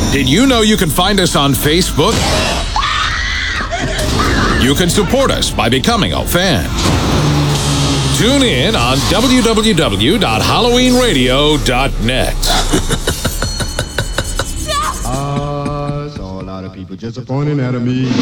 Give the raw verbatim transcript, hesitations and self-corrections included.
Did you know you can find us on Facebook? You can support us by becoming a fan. Tune in on w w w dot halloween radio dot net. I saw a lot of people just pointing at me.